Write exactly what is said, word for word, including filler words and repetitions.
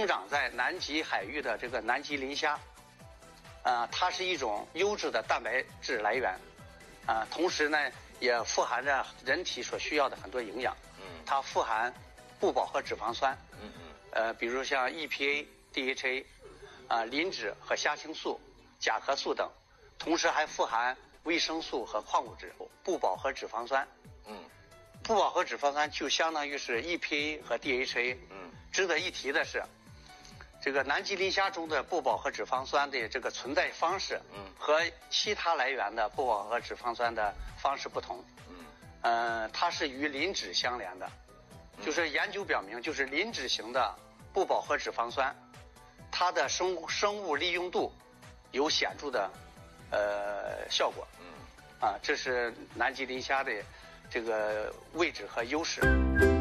长在南极海域的这个南极磷虾，啊、呃，它是一种优质的蛋白质来源，啊、呃，同时呢也富含着人体所需要的很多营养。嗯，它富含不饱和脂肪酸。嗯嗯。呃，比如像 E P A、D H A， 啊、呃，磷脂和虾青素、甲壳素等，同时还富含维生素和矿物质、不饱和脂肪酸。嗯。不饱和脂肪酸就相当于是 E P A 和 D H A。嗯，值得一提的是，这个南极磷虾中的不饱和脂肪酸的这个存在方式，嗯，和其他来源的不饱和脂肪酸的方式不同。嗯，呃，它是与磷脂相连的，就是研究表明，就是磷脂型的不饱和脂肪酸，它的生物生物利用度有显著的呃效果。嗯，啊，这是南极磷虾的这个位置和优势。